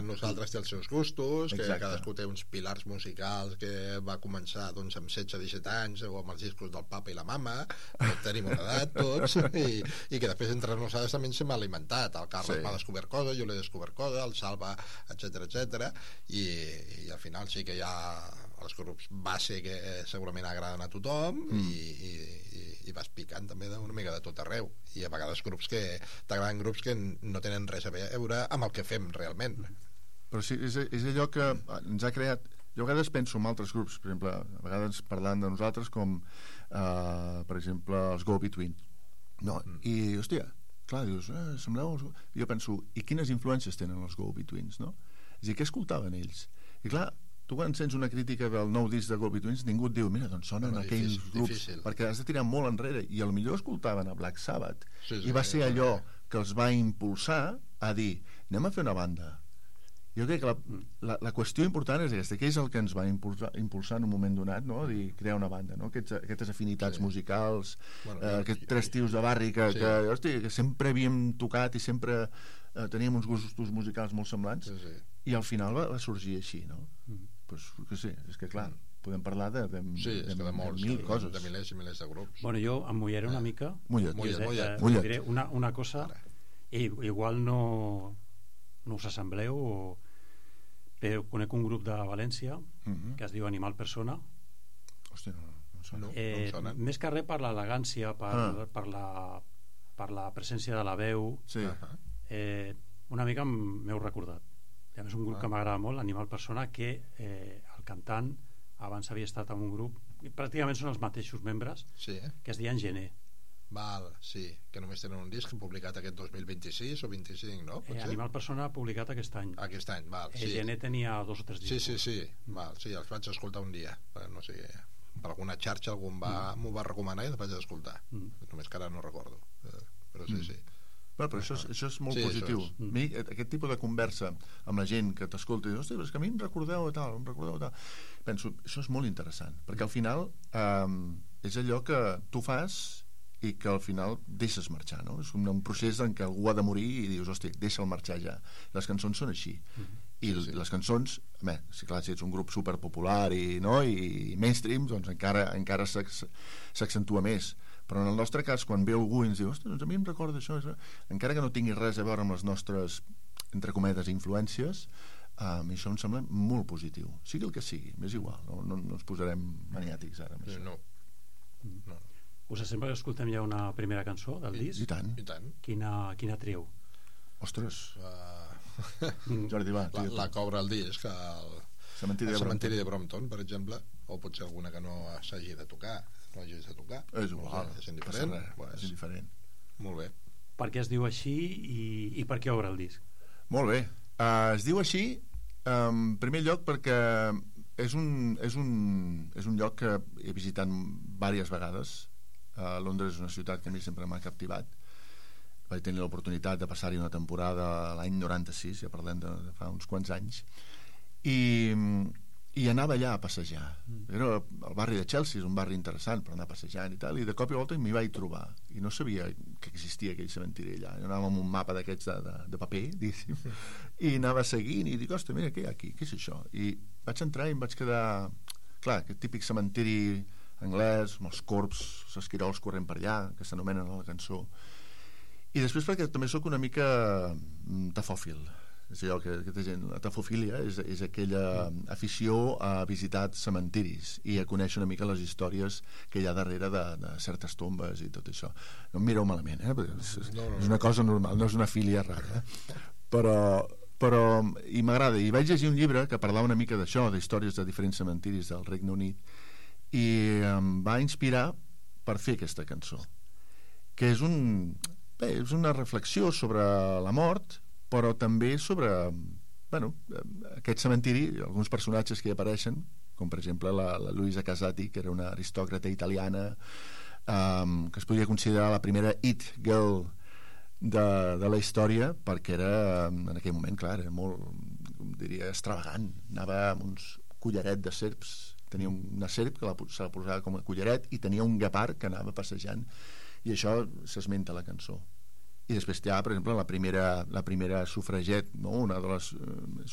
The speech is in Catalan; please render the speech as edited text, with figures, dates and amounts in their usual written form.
nosaltres té els seus gustos, que Exacte. cadascú té uns pilars musicals, que va començar doncs, amb 16-17 anys o amb els discos del papa i la mama, no tenim una edat tots, i que després entre nosaltres també ens hem alimentat. El Carles m'ha descobert coses, jo l'he descobert coses, el Salva, etc. I al final sí que hi ha els grups base que segurament agraden a tothom i vas picant també una mica de tot arreu, i a vegades grups que t'agraden, grups que no tenen res a veure amb el que fem realment. Però sí, és allò que ens ha creat. Jo a vegades penso en altres grups, per exemple, a vegades parlant de nosaltres com per exemple els Go-Between, no? I hòstia, clar, dius, sembleu jo penso, i quines influències tenen els Go-Betweens, no? És a dir, què escoltaven ells? I clar, tu quan sents una crítica del nou disc de Go-Betweens, ningú et diu, mira, doncs sonen aquells grups, perquè has de tirar molt enrere, i potser escoltaven a Black Sabbath, i va ser allò que els va impulsar a dir, anem a fer una banda. Jo crec que la qüestió important és aquesta, que és el que ens va impulsar en un moment donat, no? Dir, crear una banda, no? Aquestes afinitats musicals, aquests tres tios de barri que sempre havíem tocat i sempre teníem uns gustos musicals molt semblants, i al final va sorgir així, no? Pues, que sí, és que clar, podem parlar de mil coses, de milers i milers de grups. Bueno, jo em mullaré una mica. Mullet. Diré una cosa, igual no us assembleu, però conec un grup de València que es diu Animal Persona. Hòstia, no sona. Més que res per l'elegància, per la presència de la veu, una mica m'heu recordat. A més, un grup que m'agrada molt, Animal Persona, que el cantant abans havia estat en un grup, pràcticament són els mateixos membres, que es deien Gené. Val, sí, que només tenen un disc publicat aquest 2026 o 25, no? Animal Persona ha publicat aquest any. Aquest any, val, sí. Gené tenia 2 o 3 discos. Sí, val, sí, els vaig escoltar un dia, no sé, per alguna xarxa algú m'ho va recomanar i els vaig escoltar, només que ara no recordo, però sí. Però això és molt positiu. A mi, aquest tipus de conversa amb la gent que t'escolta i dius, hòstia, però és que a mi em recordeu tal, penso, això és molt interessant, perquè al final és allò que tu fas i que al final deixes marxar, no? És un procés en què algú ha de morir i dius, hòstia, deixa'l marxar ja. Les cançons són així. I les cançons, si clar, si ets un grup superpopular i mainstream, doncs encara s'accentua més. Però en el nostre cas, quan ve algú i ens diu, hòstia, doncs a mi em recorda això, encara que no tingui res a veure amb les nostres, entre cometes, influències, això em sembla molt positiu. Sigui el que sigui, m'és igual, no ens posarem maniàtics ara amb això. No. Us sembla que escoltem ja una primera cançó del disc? I tant. Quina trieu? Ostres, Jordi, va. La cobra el disc, el Cementiri de Brompton, per exemple, o potser alguna que no s'hagi de tocar, no hagis de tocar. És igual, és indiferent. És indiferent. Molt bé. Per què es diu així i per què obre el disc? Molt bé. Es diu així, en primer lloc, perquè és un lloc que he visitat diverses vegades. Londres és una ciutat que a mi sempre m'ha captivat. Vaig tenir l'oportunitat de passar-hi una temporada l'any 96, ja parlem de fa uns quants anys, i anava allà a passejar. Era el barri de Chelsea, és un barri interessant per anar passejant i tal, i de cop i volta m'hi vaig trobar i no sabia que existia aquell cementiri allà. Jo anava amb un mapa d'aquests de paper, diguéssim, i anava seguint i dic, ostres, mira, què hi ha aquí? Què és això? I vaig entrar i em vaig quedar, clar, aquest típic cementiri anglès, amb els corbs, els esquirols corrent per allà, que s'anomenen a la cançó. I després perquè també sóc una mica tafòfil. És allò que aquesta gent, la tafofília és aquella afició a visitar cementiris i a conèixer una mica les històries que hi ha darrere de certes tombes i tot això. No em mireu malament, és una cosa normal, no és una filia rara, però i m'agrada, i vaig llegir un llibre que parlava una mica d'això, d'històries de diferents cementiris del Regne Unit, i em va inspirar per fer aquesta cançó, que és una reflexió sobre la mort, però també sobre aquest cementiri, alguns personatges que hi apareixen, com per exemple la Luisa Casati, que era una aristòcrata italiana, que es podria considerar la primera it girl de la història, perquè era en aquell moment, clar, era molt, com diria, extravagant. Anava amb uns collaret de serps, tenia una serp que se la posava com a collaret i tenia un guepard que anava passejant, i això s'esmenta a la cançó. I després hi ha, per exemple, la primera sufraget, no? Una de les